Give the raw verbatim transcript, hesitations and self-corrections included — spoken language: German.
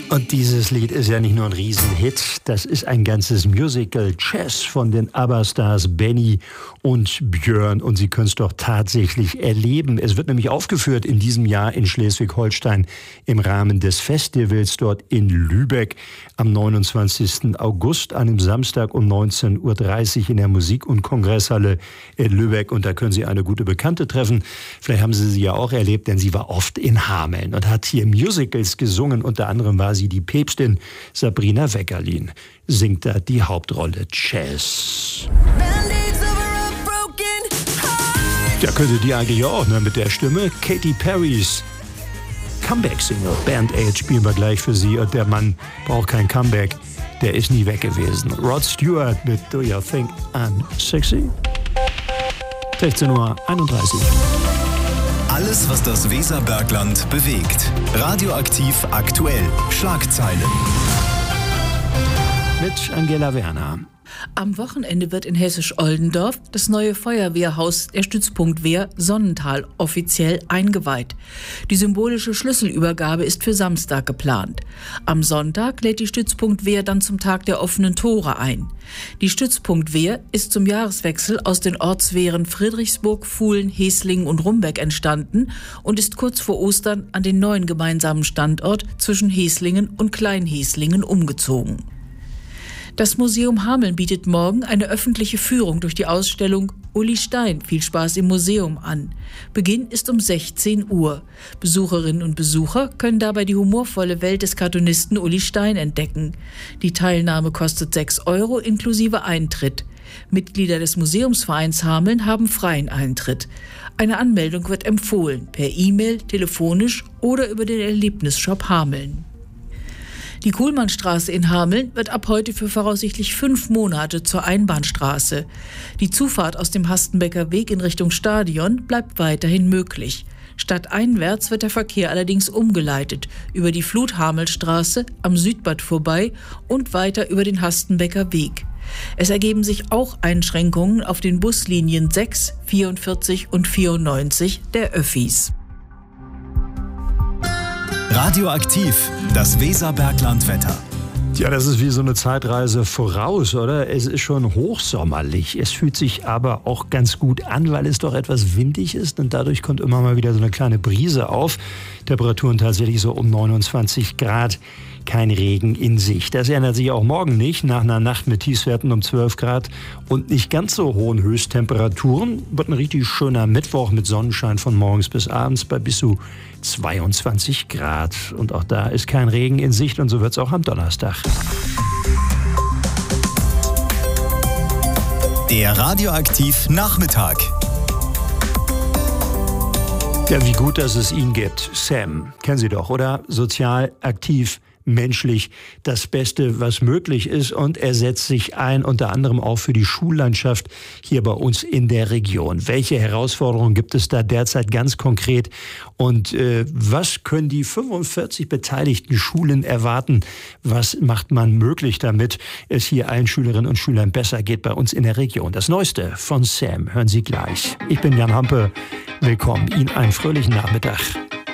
Und dieses Lied ist ja nicht nur ein Riesenhit, das ist ein ganzes Musical, Chess von den ABBA-Stars Benny und Björn. Und Sie können es doch tatsächlich erleben. Es wird nämlich aufgeführt in diesem Jahr in Schleswig-Holstein im Rahmen des Festivals dort in Lübeck am neunundzwanzigsten August, einem Samstag um neunzehn Uhr dreißig in der Musik- und Kongresshalle in Lübeck. Und da können Sie eine gute Bekannte treffen. Vielleicht haben Sie sie ja auch erlebt, denn sie war oft in Hameln und hat hier Musicals gesungen. Unter anderem war sie die Päpstin. Sabrina Weckerlin singt da die Hauptrolle Chess. Ja, könnte die eigentlich auch, ne, mit der Stimme. Katy Perrys Comeback-Single Band Aid spielen wir gleich für Sie. Und der Mann braucht kein Comeback, der ist nie weg gewesen. Rod Stewart mit Do You Think I'm Sexy? sechzehn Uhr einunddreißig. Alles, was das Weserbergland bewegt. Radioaktiv aktuell. Schlagzeilen. Mit Angela Werner. Am Wochenende wird in Hessisch-Oldendorf das neue Feuerwehrhaus der Stützpunkt Wehr Sonnental offiziell eingeweiht. Die symbolische Schlüsselübergabe ist für Samstag geplant. Am Sonntag lädt die Stützpunkt Wehr dann zum Tag der offenen Tore ein. Die Stützpunkt Wehr ist zum Jahreswechsel aus den Ortswehren Friedrichsburg, Fuhlen, Heslingen und Rumbeck entstanden und ist kurz vor Ostern an den neuen gemeinsamen Standort zwischen Heslingen und Kleinheslingen umgezogen. Das Museum Hameln bietet morgen eine öffentliche Führung durch die Ausstellung Uli Stein, viel Spaß im Museum an. Beginn ist um sechzehn Uhr. Besucherinnen und Besucher können dabei die humorvolle Welt des Cartoonisten Uli Stein entdecken. Die Teilnahme kostet sechs Euro inklusive Eintritt. Mitglieder des Museumsvereins Hameln haben freien Eintritt. Eine Anmeldung wird empfohlen, per E-Mail, telefonisch oder über den Erlebnisshop Hameln. Die Kuhlmannstraße in Hameln wird ab heute für voraussichtlich fünf Monate zur Einbahnstraße. Die Zufahrt aus dem Hastenbecker Weg in Richtung Stadion bleibt weiterhin möglich. Stadteinwärts wird der Verkehr allerdings umgeleitet über die Flut-Hamelstraße am Südbad vorbei und weiter über den Hastenbecker Weg. Es ergeben sich auch Einschränkungen auf den Buslinien sechs, vierundvierzig und vierundneunzig der Öffis. Radioaktiv, das Weserberglandwetter. Ja, das ist wie so eine Zeitreise voraus, oder? Es ist schon hochsommerlich. Es fühlt sich aber auch ganz gut an, weil es doch etwas windig ist und dadurch kommt immer mal wieder so eine kleine Brise auf. Temperaturen tatsächlich so um neunundzwanzig Grad. Kein Regen in Sicht. Das ändert sich auch morgen nicht. Nach einer Nacht mit Tiefstwerten um zwölf Grad und nicht ganz so hohen Höchsttemperaturen wird ein richtig schöner Mittwoch mit Sonnenschein von morgens bis abends bei bis zu zweiundzwanzig Grad. Und auch da ist kein Regen in Sicht und so wird es auch am Donnerstag. Der Radioaktiv Nachmittag. Ja, wie gut, dass es ihn gibt. Sam, kennen Sie doch, oder? Sozial aktiv, menschlich, das Beste, was möglich ist. Und er setzt sich ein, unter anderem auch für die Schullandschaft hier bei uns in der Region. Welche Herausforderungen gibt es da derzeit ganz konkret? Und äh, was können die fünfundvierzig beteiligten Schulen erwarten? Was macht man möglich, damit es hier allen Schülerinnen und Schülern besser geht bei uns in der Region? Das Neueste von Sam hören Sie gleich. Ich bin Jan Hampe. Willkommen. Ihnen einen fröhlichen Nachmittag.